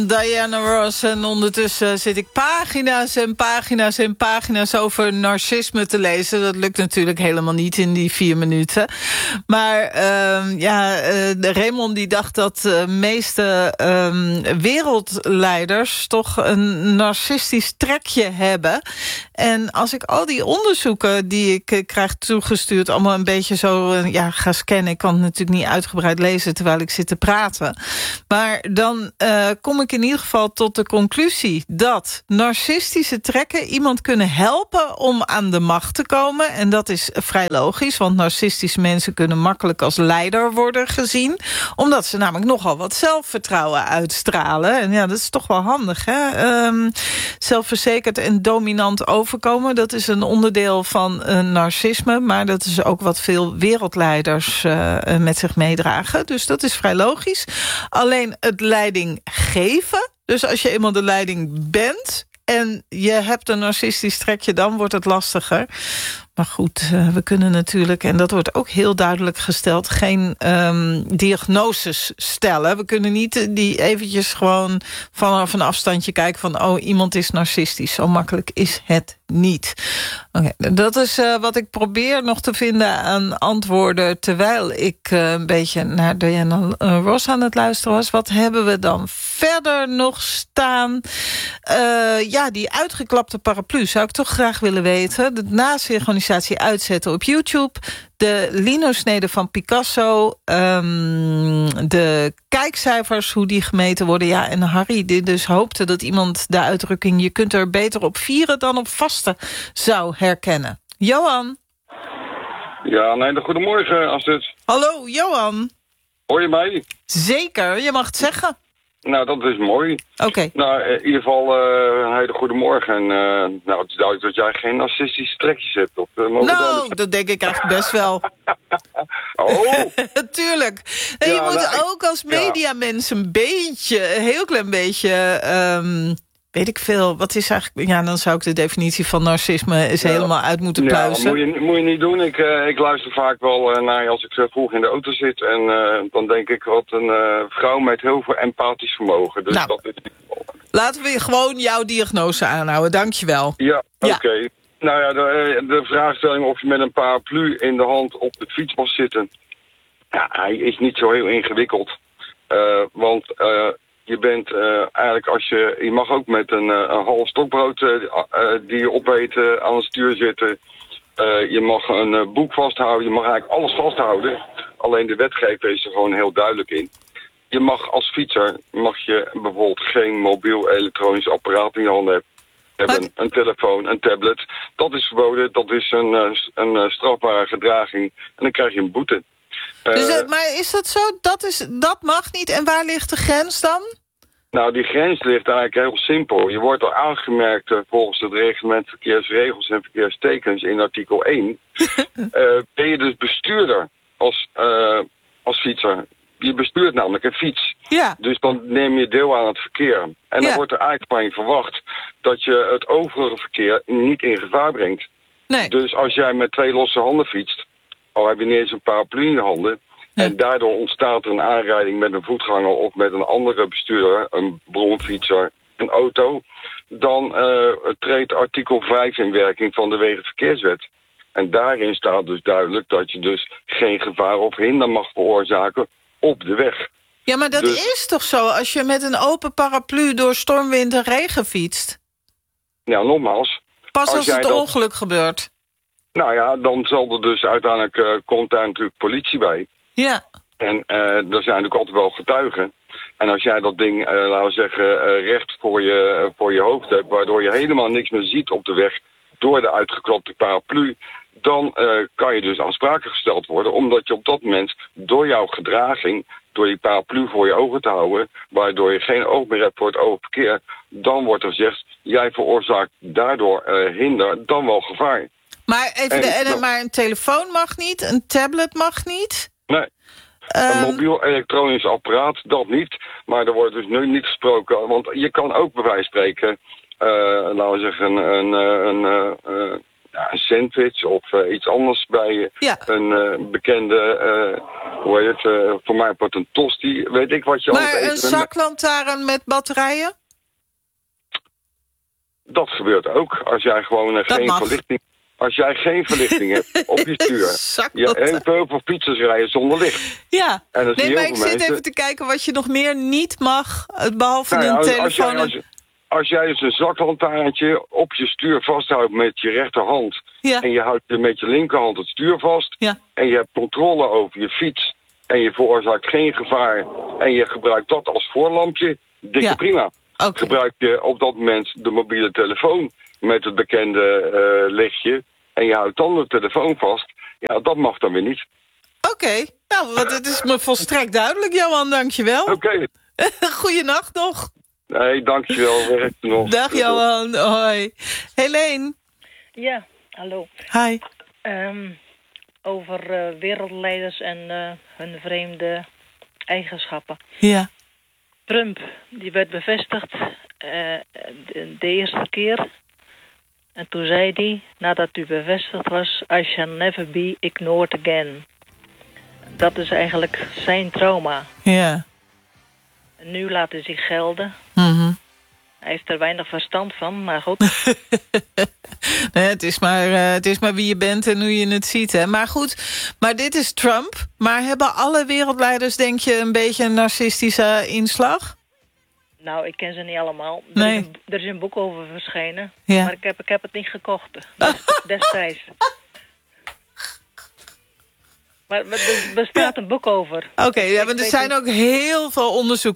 Diana Ross, en ondertussen zit ik pagina's en pagina's en pagina's over narcisme te lezen. Dat lukt natuurlijk helemaal niet in die 4 minuten. Maar Raymond die dacht dat de meeste wereldleiders toch een narcistisch trekje hebben. En als ik al die onderzoeken die ik krijg toegestuurd allemaal een beetje zo ga scannen. Ik kan het natuurlijk niet uitgebreid lezen terwijl ik zit te praten. Maar dan kom ik in ieder geval tot de conclusie dat narcistische trekken iemand kunnen helpen om aan de macht te komen. En dat is vrij logisch, want narcistische mensen kunnen makkelijk als leider worden gezien. Omdat ze namelijk nogal wat zelfvertrouwen uitstralen. En ja, dat is toch wel handig, hè? Zelfverzekerd en dominant overkomen, dat is een onderdeel van narcisme. Maar dat is ook wat veel wereldleiders met zich meedragen. Dus dat is vrij logisch. Alleen het leiding geven. Dus als je eenmaal de leiding bent en je hebt een narcistisch trekje, dan wordt het lastiger. Maar goed, we kunnen natuurlijk, en dat wordt ook heel duidelijk gesteld, geen diagnoses stellen. We kunnen niet die eventjes gewoon vanaf een afstandje kijken van iemand is narcistisch. Zo makkelijk is het niet. Oké, dat is wat ik probeer nog te vinden aan antwoorden terwijl ik een beetje naar Diana Ross aan het luisteren was. Wat hebben we dan verder nog staan? Die uitgeklapte paraplu zou ik toch graag willen weten. De nasynchronisatie uitzetten op YouTube. De Lino-snede van Picasso. De kijkcijfers, hoe die gemeten worden. Ja, en Harry die dus hoopte dat iemand de uitdrukking je kunt er beter op vieren dan op vasten zou herkennen. Johan? Ja, nee, goedemorgen Astrid. Hallo, Johan. Hoor je mij? Zeker, je mag het zeggen. Nou, dat is mooi. Oké. Nou, in ieder geval, een hele goedemorgen. En het is duidelijk dat jij geen narcistische trekjes hebt. Dat denk ik eigenlijk best wel. Oh! Tuurlijk. En je moet ook als mediamens een heel klein beetje weet ik veel, wat is eigenlijk... Ja, dan zou ik de definitie van narcisme helemaal uit moeten pluizen. Ja, moet je niet doen. Ik luister vaak wel naar je als ik vroeg in de auto zit. En dan denk ik, wat een vrouw met heel veel empathisch vermogen. Dus dat is... Laten we gewoon jouw diagnose aanhouden. Dankjewel. Ja, oké. Nou ja, de vraagstelling of je met een paraplu in de hand op de fiets mag zitten. Ja, hij is niet zo heel ingewikkeld. Want... je bent eigenlijk je mag ook met een half stokbrood die je opeet aan het stuur zitten. Je mag een boek vasthouden, je mag eigenlijk alles vasthouden. Alleen de wetgeving is er gewoon heel duidelijk in. Je mag als fietser, bijvoorbeeld geen mobiel elektronisch apparaat in je handen hebben. Een telefoon, een tablet. Dat is verboden, dat is een strafbare gedraging. En dan krijg je een boete. Maar is dat zo? Dat mag niet. En waar ligt de grens dan? Nou, die grens ligt eigenlijk heel simpel. Je wordt al aangemerkt volgens het reglement verkeersregels en verkeerstekens in artikel 1. Ben je dus bestuurder als fietser. Je bestuurt namelijk een fiets. Ja. Dus dan neem je deel aan het verkeer. En dan wordt er eigenlijk van je verwacht dat je het overige verkeer niet in gevaar brengt. Nee. Dus als jij met 2 losse handen fietst, al heb je niet eens een paraplu in je handen, en daardoor ontstaat er een aanrijding met een voetganger of met een andere bestuurder, een bromfietser, een auto, dan treedt artikel 5 in werking van de Wegenverkeerswet. En daarin staat dus duidelijk dat je dus geen gevaar of hinder mag veroorzaken op de weg. Ja, maar dat is toch zo als je met een open paraplu door stormwind en regen fietst? Nou, nogmaals. Pas als het ongeluk gebeurt. Nou ja, dan zal er dus uiteindelijk, komt daar natuurlijk politie bij. Ja. En er zijn natuurlijk altijd wel getuigen. En als jij dat ding, laten we zeggen, recht voor je hoofd hebt, waardoor je helemaal niks meer ziet op de weg door de uitgeklapte paraplu, dan kan je dus aansprakelijk gesteld worden, omdat je op dat moment door jouw gedraging, door die paraplu voor je ogen te houden, waardoor je geen oog meer hebt voor het oogverkeer, dan wordt er gezegd, jij veroorzaakt daardoor hinder, dan wel gevaar. Maar, maar een telefoon mag niet, een tablet mag niet? Nee. Een mobiel elektronisch apparaat, dat niet. Maar er wordt dus nu niet gesproken. Want je kan ook bij wijze van spreken, laten we zeggen, een sandwich of iets anders bij een bekende, voor mij wordt een tosti, weet ik wat je maar anders eet. Een zaklantaarn met batterijen? Dat gebeurt ook. Als jij gewoon geen verlichting... Als jij geen verlichting hebt op je stuur. Heel veel fietsers rijden zonder licht. Ja, en maar ik zit even te kijken wat je nog meer niet mag, behalve een telefoon. Als jij dus een zaklantaarntje op je stuur vasthoudt met je rechterhand... en je houdt met je linkerhand het stuur vast... en je hebt controle over je fiets... en je veroorzaakt geen gevaar... en je gebruikt dat als voorlampje, dikke prima. Okay. Gebruik je op dat moment de mobiele telefoon met het bekende lichtje... en je houdt dan de telefoon vast, dat mag dan weer niet. Oké, nou, het is me volstrekt duidelijk, Johan, dankjewel. Oké. Goeienacht nog. Nee, dankjewel. Werkt nog. Dag Johan, hoi. Helene. Ja, hallo. Hi. Over wereldleiders en hun vreemde eigenschappen. Ja. Trump, die werd bevestigd de eerste keer. En toen zei hij, nadat u bevestigd was... I shall never be ignored again. Dat is eigenlijk zijn trauma. Ja. En nu laat hij zich gelden. Mm-hmm. Hij heeft er weinig verstand van, maar goed. Nee, het is maar wie je bent en hoe je het ziet. Hè. Maar goed, maar dit is Trump. Maar hebben alle wereldleiders, denk je, een beetje een narcistische inslag? Nou, ik ken ze niet allemaal. Nee. Er is een boek over verschenen. Ja. Maar ik heb het niet gekocht. Destijds. Maar er bestaat een boek over. Oké, want er zijn ook heel veel onderzoeken